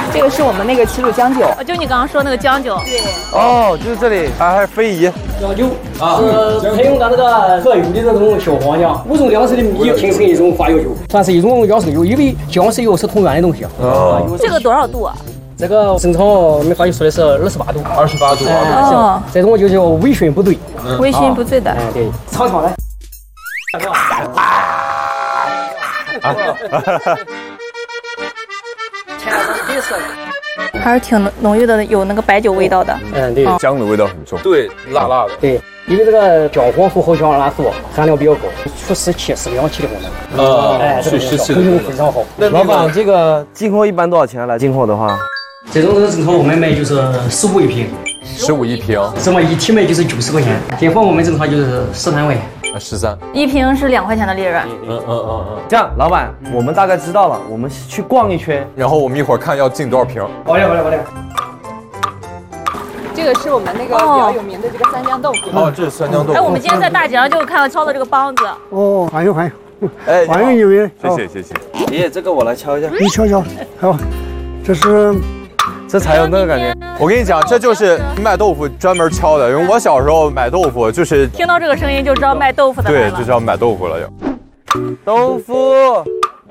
这个是我们那个齐鲁姜酒， 就你刚刚说那个姜酒。 对。 哦，就是这里，还是非遗。 姜酒是采用咱这个特有的这种小黄姜，5种粮食的米形成一种发酵酒，算是一种药食油，因为姜是有是同源的东西。 这个多少度啊？ 这个正常我们发酵出来是28度。 28度啊。这种就叫微醺不醉。 微醺不醉的。 对，尝尝来。 还是挺浓郁的，有那个白酒味道的。 对， 姜的味道很重。 对，辣辣的。 对，因为这个姜黄素和姜辣素含量比较高，除湿气是凉气的功能。 去湿气功能非常好。 老板，这个进货一般多少钱？来进货的话， 这种正常我们卖就是15一瓶 ，15一瓶。 这么一提卖就是90块钱，电饭我们正常就是13块钱。 13， 一瓶是2块钱的利润。 这样，老板，我们大概知道了，我们去逛一圈， 然后我们一会儿看要进多少瓶。 好嘞。 这个是我们那个比较有名的这个三江豆腐。 哦，这是三江豆腐。 哎，我们今天在大井就看到敲的这个梆子。 哦，欢迎。 哎， 欢迎你们。 谢谢。 爷爷，这个我来敲一下。 你瞧，好，这是。 这才有那个感觉。 我跟你讲，这就是卖豆腐专门敲的，因为我小时候买豆腐就是听到这个声音就知道卖豆腐的来了。 对，就知道买豆腐了。 豆腐。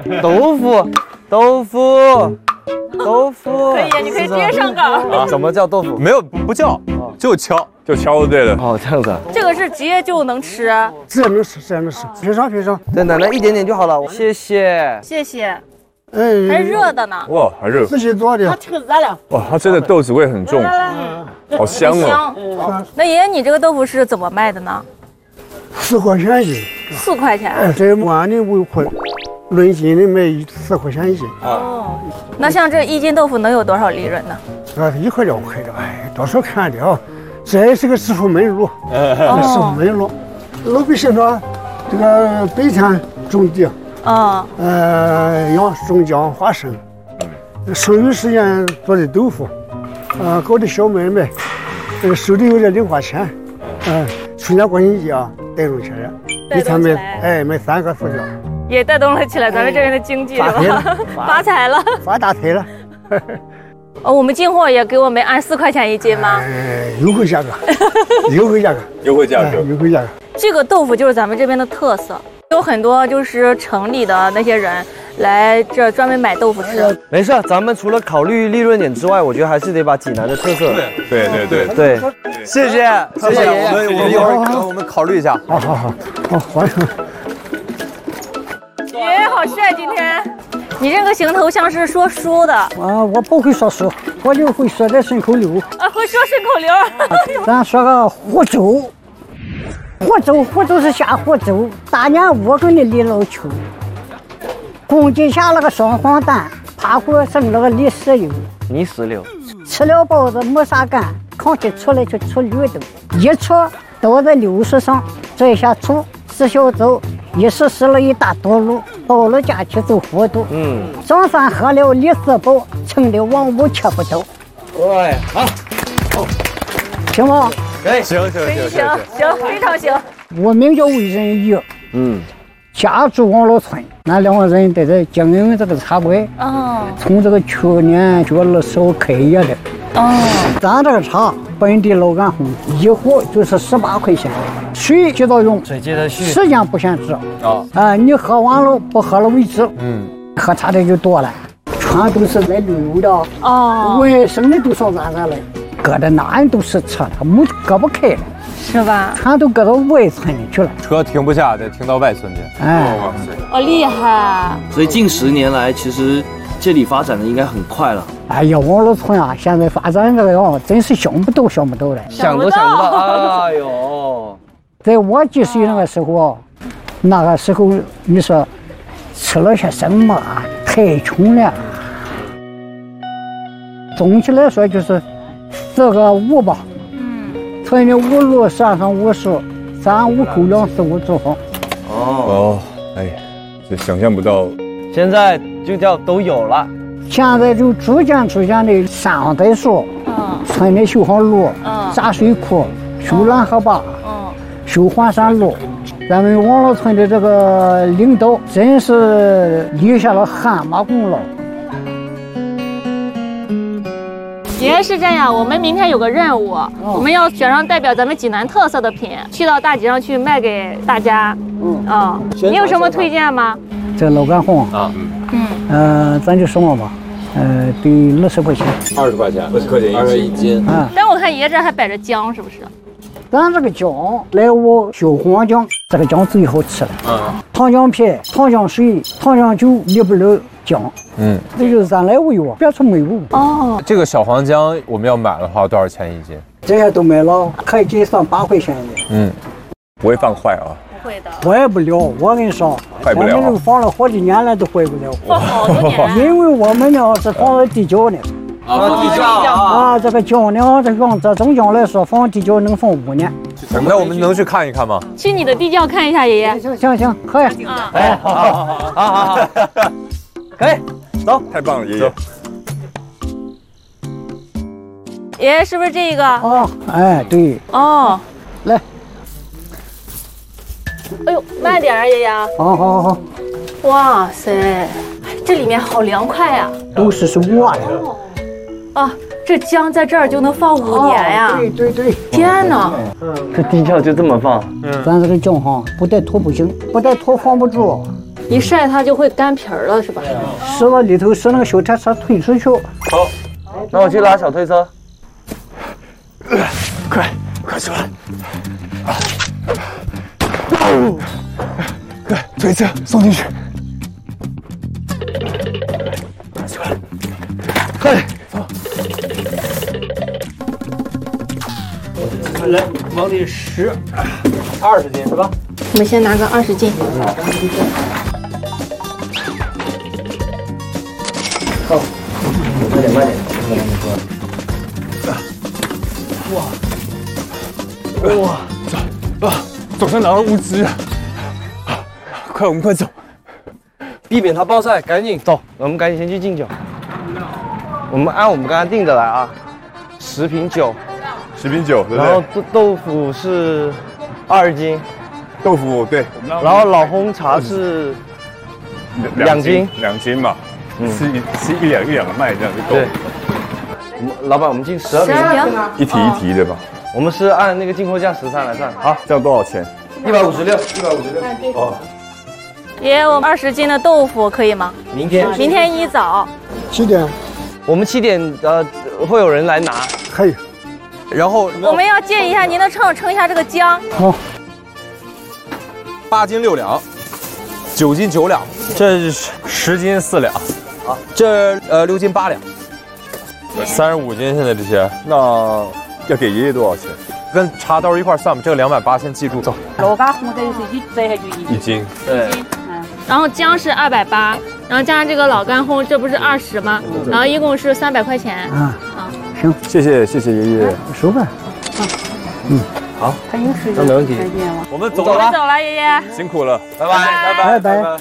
可以，你可以接上岗。 怎么叫豆腐？ 没有，不叫，就敲就对了。 哦，这样子。 这个是直接就能吃。 自然能吃。品尝。 对，奶奶一点点就好了，谢谢。 谢谢。 哎， 还热的呢。 哇，还热。 自己做的。 挺热了。 哇，它真的豆子味很重，好香哦。 那爷爷，你这个豆腐是怎么卖的呢 ？4块钱一斤。 4块钱。 哎，这按的维护，论斤的卖4块钱一斤。 哦。那像这1斤豆腐能有多少利润呢 ？1块2块的，哎，到时候看的啊。这也是个师傅门路，师傅门路。老百姓说，这个白天种地。种姜花生，剩余时间做的豆腐，搞的小买卖，手里有点零花钱，春节国庆节啊带动起来，一天卖3个4个， 也带动了起来咱们这边的经济，是吧？发财了， 发大财了。 我们进货也给我们按4块钱1斤吗？ 优惠价格。 这个豆腐就是咱们这边的特色。有很多就是城里的那些人来这专门买豆腐吃。 没事，咱们除了考虑利润点之外，我觉得还是得把济南的特色。 对，谢谢爷爷，一会儿我们考虑一下。 好，欢迎。 爷爷好帅，今天你这个行头像是说书的。 我不会说书，我就会说点顺口溜。 会说顺口溜。 咱说个湖州。湖州是下湖州，大年5跟的李老秋，公鸡下了个双黄蛋，爬锅生了个泥石榴，吃了包子没啥干，扛起出来就出绿豆，一出倒在溜石上，这下出4小走，一时拾了一大多路，到了家去走糊涂。上山喝了李四宝，撑的往屋吃不到。 好， 行吗？ 行， 非常行。 我名叫魏仁义，家住王老村，那2个人在这经营这个茶馆。从这个去年9月20开业的。咱这个茶本地老干红，一壶就是18块钱，水接着用，时间不限制。你喝完了不喝了为止。喝茶的就多了，全都是来旅游的。外省的都上咱这来。搁的哪人都是车了，搁不开了， 是吧？ 全都搁到外村里去了， 车停不下，得停到外村去。 厉害！ 所以近10年来，其实这里发展的应该很快了。 哎呀，王老村啊，现在发展这个样，真是想不到了， 想都想不到。哎呦， 在我几岁那个时候，你说吃了些什么？太穷了。总体来说就是4个5吧。村里5路山上5树，3、5口粮，4、5住房。 哎，这想象不到。 现在就叫都有了。 现在就逐渐的山上栽树，村里修好路，扎水库，修拦河坝，修环山路。咱们王老村的这个领导真是立下了汗马功劳。 爷爷是这样，我们明天有个任务，我们要选上代表咱们济南特色的品，去到大集上去卖给大家。你有什么推荐吗？ 这老干红啊，咱就什么吧，得60块钱 ，20块钱，20块钱1斤。 但我看爷爷这还摆着姜，是不是？ 咱这个姜来我小黄姜，这个姜最好吃了。糖浆片、糖浆水、糖浆酒离不了姜。这就是咱来我有，别说没有。 这个小黄姜我们要买的话多少钱1斤？ 这些都买了，可以给上8块钱的。 不会放坏啊？ 不会的， 坏不了。我跟你说， 坏不了。 我们这个放了好几年了都坏不了。 放好多年。 因为我们呢是放了地胶呢。 地胶啊，这个姜呢，这中姜来说，放地胶能放5年。 那我们能去看一看吗？ 去你的地窖看一下，爷爷。 行，可以。 好，可以，走， 太棒了，爷爷。 爷爷是不是这个？ 对。来。 哎呦，慢点啊，爷爷。 好。 哇塞，这里面好凉快呀！ 都是瓦的。 这姜在这儿就能放5年呀！ 对。 天哪！ 这地窖就这么放？ 咱这个姜哈，不带脱不行，不带脱放不住， 一晒它就会干皮了，是吧？ 是了，里头是那个小推车推出去。 好，那我去拉小推车。 快出来！快，推车送进去。快出来！快！ 来，往里10、20斤是吧？ 我们先拿个20斤。 好，慢点。 哇，走上哪儿无知啊！我们快走， 避免他暴晒，赶紧走，我们赶紧先去敬酒。我们按我们刚刚定的来啊，10瓶酒 ，10瓶酒，对不对？ 然后豆腐是20斤， 豆腐对， 然后老红茶是2斤 ，2斤嘛，吃一两个麦这样就够了。 对，老板，我们进12瓶， 一提一提对吧？ 我们是按那个进货价13来算。 好，这样多少钱 ？156。哦。 爷爷，我们20斤的豆腐可以吗？ 明天一早 7点。 我们7点会有人来拿。 可以。 然后我们要借一下您的秤，称一下这个姜。 好。 8斤6两，9斤9两，这是10斤4两。好，这6斤8两，35斤现在这些。 那要给爷爷多少钱？ 跟茶刀一块算吧，这个280先记住。走。 老干红这是 1斤。 对。 然后姜是280，然后加上这个老干红，这不是20吗？然后一共是300块钱。 行， 谢谢爷爷， 收吧。 好， 还有时那没问题。 我们走了，走了，爷爷， 辛苦了， 拜拜。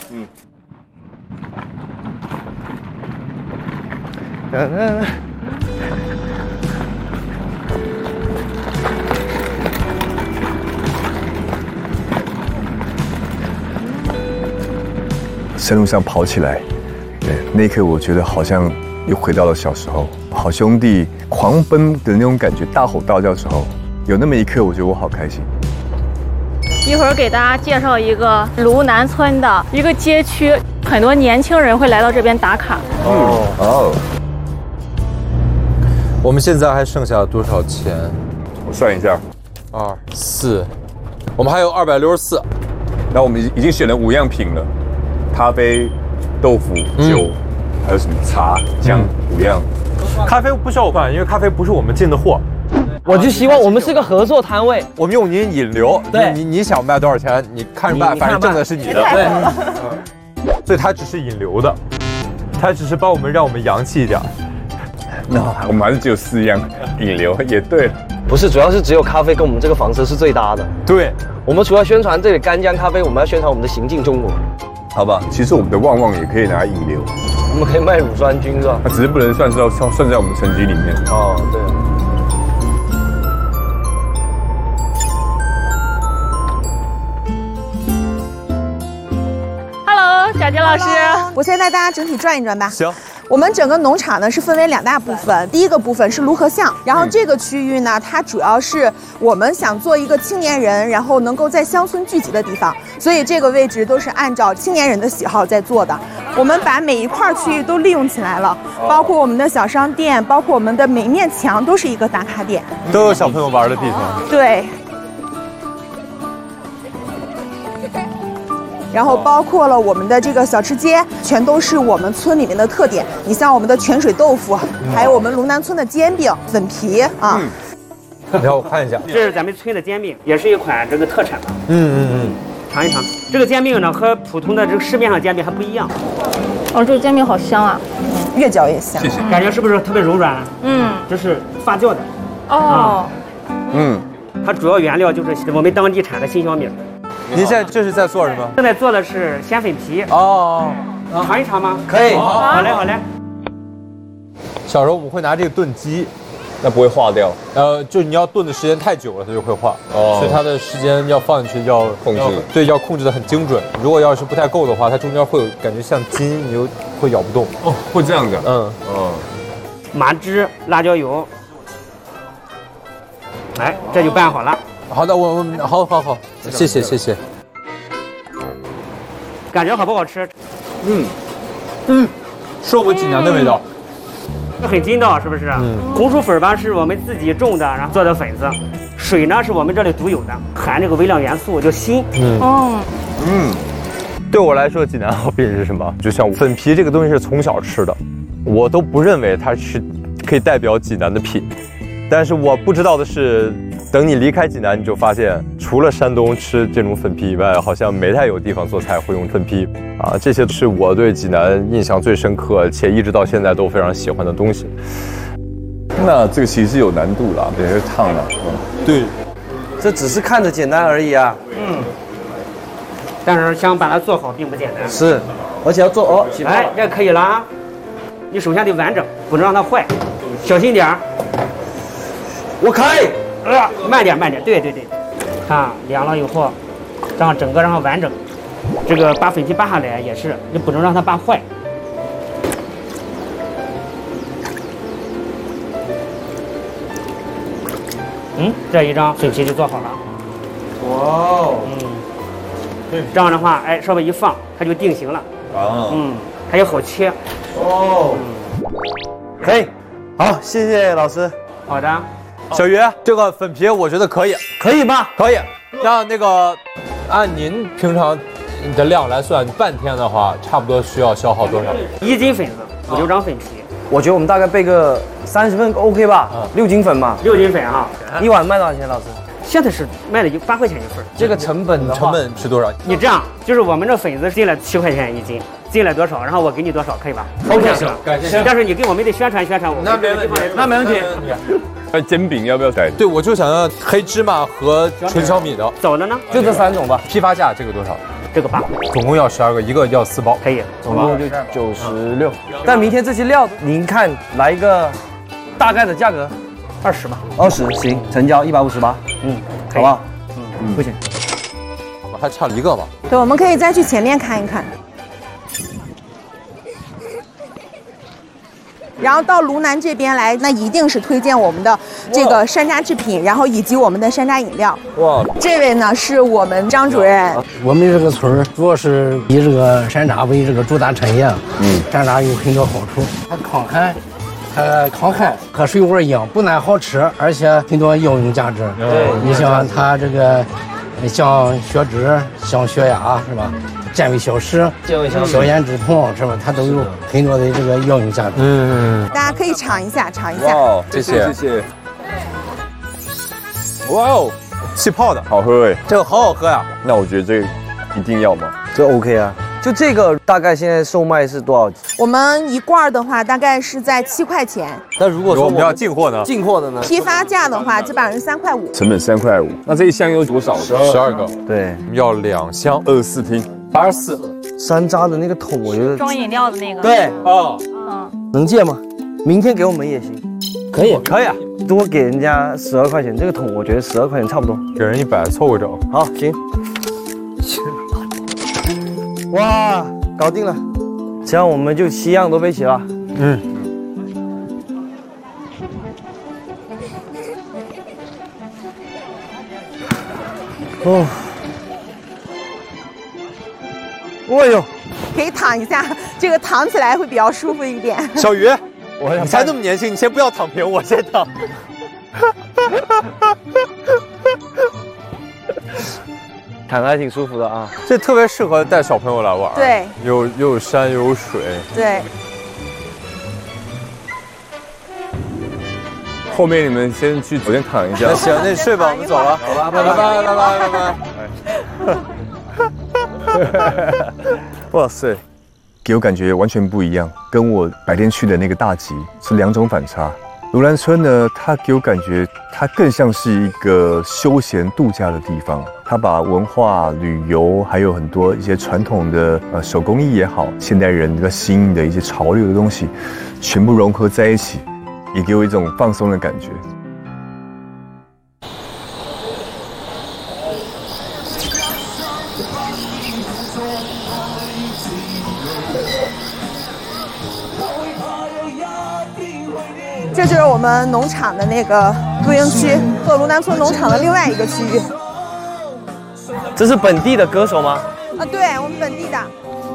山路上跑起来，对，那一刻我觉得好像又回到了小时候，好兄弟狂奔的那种感觉，大吼大叫的时候，有那么一刻，我觉得我好开心。 一会儿给大家介绍一个芦南村的一个街区，很多年轻人会来到这边打卡。 我们现在还剩下多少钱？ 我算一下 ，2、4，我们还有264。 那我们已经选了5样品了，咖啡、豆腐、酒，还有什么茶、姜5样。 咖啡不需要我办，因为咖啡不是我们进的货。 我就希望我们是个合作摊位， 我们用您引流。 对， 你想卖多少钱，你看着办，反正挣的是你的。 对。 所以它只是引流的，它只是帮我们让我们洋气一点。 那我们还是只有4样引流，也对了。 不是，主要是只有咖啡跟我们这个房车是最搭的。 对， 我们除了宣传这里干姜咖啡，我们要宣传我们的行进中国。 好吧，其实我们的旺旺也可以拿来引流。 我们可以卖乳酸菌是吧？ 它只是不能算在我们成绩里面。 哦，对。 Hello，小杰老师， 我先带大家整体转一转吧。 行。 我们整个农场呢是分为2大部分，第一个部分是卢河巷，然后这个区域呢，它主要是我们想做一个青年人，然后能够在乡村聚集的地方，所以这个位置都是按照青年人的喜好在做的。我们把每一块区域都利用起来了，包括我们的小商店，包括我们的每一面墙都是一个打卡点， 都有小朋友玩的地方。 对。然后包括了我们的这个小吃街，全都是我们村里面的特点。你像我们的泉水豆腐，还有我们龙南村的煎饼、粉皮啊。 你让我看一下， 这是咱们村的煎饼，也是一款这个特产吧。尝一尝，这个煎饼呢和普通的这个市面上煎饼还不一样。 哦，这个煎饼好香啊， 越嚼越香。 谢谢。 感觉是不是特别柔软？这是发酵的。 哦。 它主要原料就是我们当地产的新小米。 您现在这是在做什么？ 正在做的是鲜粉皮。尝一尝吗？ 可以。 好嘞，好嘞。 小时候我们会拿这个炖鸡， 那不会化掉。 就你要炖的时间太久了，它就会化。所以它的时间要放进去要控制， 对，要控制的很精准。如果要是不太够的话，它中间会有感觉像筋，你就会咬不动。 哦，会这样的。 麻汁、辣椒油。哎，这就拌好了。 好的，我好，谢谢。 感觉好不好吃？ 是我们济南的味道。 很筋道，是不是？红薯粉吧是我们自己种的，然后做的粉子。水呢是我们这里独有的，含这个微量元素叫锌。 对我来说，济南好品是什么？就像粉皮这个东西是从小吃的，我都不认为它是可以代表济南的品。但是我不知道的是，等你离开济南，你就发现，除了山东吃这种粉皮以外，好像没太有地方做菜会用粉皮啊。这些是我对济南印象最深刻，且一直到现在都非常喜欢的东西。 那这个其实是有难度啦，也是烫了。 对，这只是看着简单而已啊。 但是想把它做好并不简单。 是，而且要做哎，这可以了啊。你首先得完整，不能让它坏，小心点儿。 我可以。 慢点，对，看凉了以后，这样整个让它完整。这个把粉皮扒下来也是，你不能让它扒坏。这一张粉皮就做好了。 哇。 这样的话，哎，稍微一放，它就定型了。它也好切。 可以。好，谢谢老师。 好的。 小鱼，这个粉皮我觉得可以。 可以吗？ 可以。像那个，按您平常的量来算，半天的话，差不多需要消耗多少 ？1斤粉子，5、6张粉皮。 我觉得我们大概备个30份 OK 吧？6斤粉嘛。 6斤粉哈。 一碗卖多少钱，老师？ 现在是卖的就8块钱一份。 这个成本是多少？ 你这样，就是我们这粉子进来7块钱1斤，进来多少，然后我给你多少，可以吧 ？OK， 行，感谢。 但是你给我们得宣传。 那没问题，那没问题。 煎饼要不要带？ 对，我就想要黑芝麻和纯小米的。 走的呢？ 就这3种吧。 批发价这个多少？ 这个8， 总共要12个，一个要4包。 可以， 总共就96。但明天这些料，您看来一个大概的价格 ，20吧。 20行，成交158。好不好？ 不行， 我们还差了一个吧？ 对，我们可以再去前面看一看。然后到卢南这边来，那一定是推荐我们的这个山楂制品，然后以及我们的山楂饮料。 哇， 这位呢是我们张主任。 我们这个村主要是以这个山楂为这个主打产业。山楂有很多好处，它抗寒，和水果一样，不但好吃，而且很多药用价值。你像它这个，像血脂、像血压是吧？健胃消食、消炎止痛是吧？它都有很多的这个药用价值。 大家可以尝一下。 哇，谢谢。哇哦，气泡的， 好喝哎， 这个好好喝呀。 那我觉得这个一定要吗？ 这 OK 啊。就这个大概现在售卖是多少？ 我们一罐的话大概是在7块钱。 那如果说我们要进货呢？ 进货的呢？ 批发价的话基本上是3块5。 成本3块5。那这一箱有多少 ？12个。 对， 要2箱 ，24听 ，84。 山楂的那个桶，我觉得装饮料的那个。 对，能借吗？明天给我们也行。 可以啊，多给人家12块钱，这个桶我觉得12块钱差不多， 给人100凑个整。 好，行。哇，搞定了，这样我们就7样都备齐了。 哦，哎呦， 可以躺一下，这个躺起来会比较舒服一点。 小鱼，你才那么年轻，你先不要躺平，我先躺。 躺着还挺舒服的啊， 这特别适合带小朋友来玩。 对， 又有山又有水。 对。 后面你们先去酒店躺一下。 那行，那你睡吧，我们走了。 好吧， 拜拜。哇塞， 给我感觉完全不一样，跟我白天去的那个大吉是2种反差。芦兰村呢，它给我感觉它更像是一个休闲度假的地方，它把文化、旅游还有很多一些传统的手工艺也好，现代人比较新的一些潮流的东西，全部融合在一起，也给我一种放松的感觉。 这就是我们农场的那个露营区，和芦南村农场的另外一个区域。 这是本地的歌手吗？ 啊，对，我们本地的。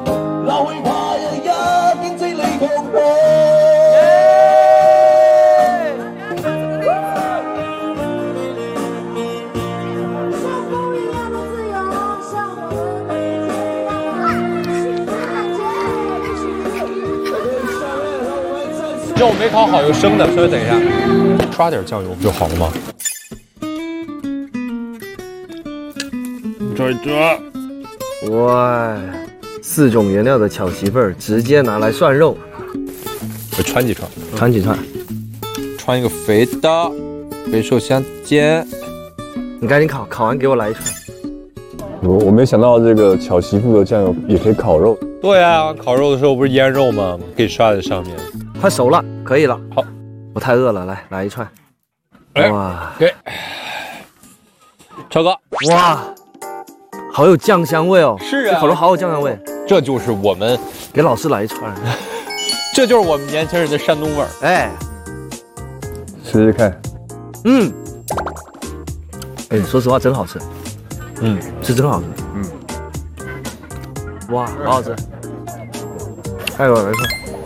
肉没烤好，有生的，稍微等一下，刷点酱油不就好了吗？ 这，哇，4种原料的巧媳妇儿直接拿来涮肉， 我穿几串？ 穿几串？ 穿一个肥的，肥瘦相间。 你赶紧烤，烤完给我来一串。 我没想到这个巧媳妇的酱油也可以烤肉。 对啊，烤肉的时候不是腌肉吗？可以刷在上面。 快熟了，可以了。 好， 我太饿了，来一串。哇， 给，超哥， 哇，好有酱香味哦。 是啊， 这烤肉好有酱香味。 这就是我们给老师来一串。 这就是我们年轻人的山东味儿。 哎， 试试看。 哎，说实话真好吃。是真好吃。哇，好好吃。还有来一串。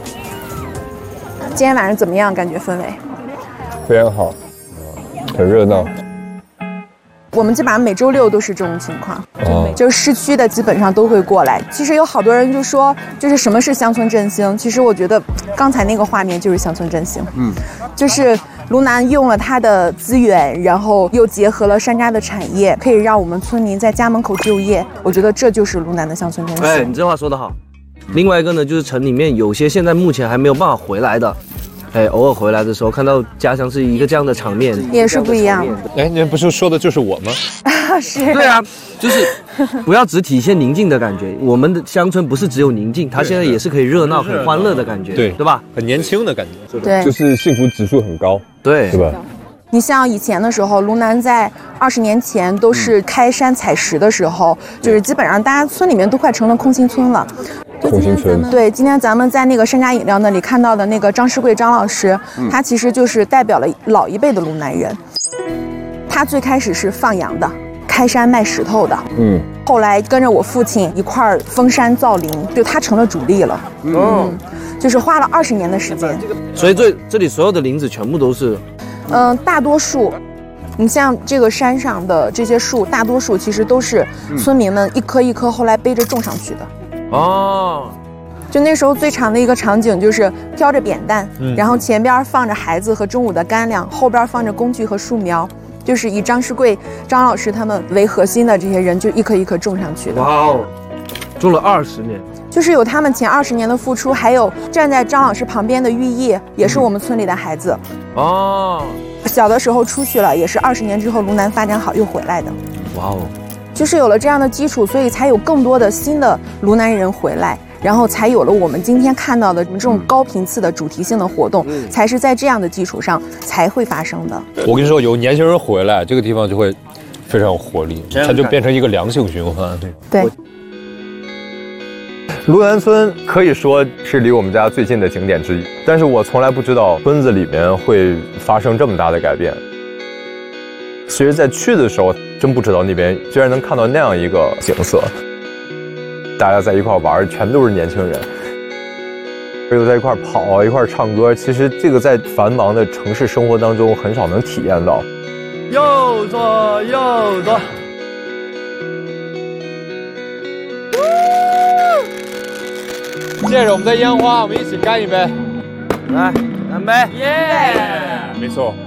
今天晚上怎么样？感觉氛围非常好，很热闹。 我们基本上每周6都是这种情况，就是市区的基本上都会过来。其实有好多人就说，就是什么是乡村振兴？其实我觉得刚才那个画面就是乡村振兴。就是芦南用了它的资源，然后又结合了山楂的产业，可以让我们村民在家门口就业。我觉得这就是芦南的乡村振兴。 哎，你这话说得好。另外一个呢，就是城里面有些现在目前还没有办法回来的，哎，偶尔回来的时候看到家乡是一个这样的场面， 也是不一样。 哎，你不是说的就是我吗？ 是。 对啊，就是不要只体现宁静的感觉，我们的乡村不是只有宁静，它现在也是可以热闹、很欢乐的感觉，对吧？ 很年轻的感觉， 对， 就是幸福指数很高， 对， 是吧？ 你像以前的时候，芦南在20年前都是开山采石的时候，就是基本上大家村里面都快成了空心村了。 空心村。 对，今天咱们在那个山楂饮料那里看到的那个张世贵张老师，他其实就是代表了老一辈的芦南人。他最开始是放羊的，开山卖石头的，后来跟着我父亲一块儿封山造林，就他成了主力了。就是花了20年的时间。 所以这里所有的林子全部都是， 大多数。你像这个山上的这些树，大多数其实都是村民们一棵一棵后来背着种上去的。就那时候最长的一个场景就是挑着扁担，然后前边放着孩子和中午的干粮，后边放着工具和树苗，就是以张世贵、张老师他们为核心的这些人，就一棵一棵种上去的。 哇哦，种了20年。 就是有他们前20年的付出，还有站在张老师旁边的寓意，也是我们村里的孩子。小的时候出去了，也是20年之后芦南发展好又回来的。 哇哦， 就是有了这样的基础，所以才有更多的新的芦南人回来，然后才有了我们今天看到的这种高频次的主题性的活动，才是在这样的基础上才会发生的。 我跟你说，有年轻人回来，这个地方就会非常有活力，它就变成一个良性循环。 对。 卢园村可以说是离我们家最近的景点之一，但是我从来不知道村子里面会发生这么大的改变。其实，在去的时候，真不知道那边居然能看到那样一个景色。大家在一块玩，全都是年轻人，又在一块跑，一块唱歌。其实这个在繁忙的城市生活当中很少能体验到。 右左右左。借着我们的烟花，我们一起干一杯！ 来，干杯！ 耶！没错。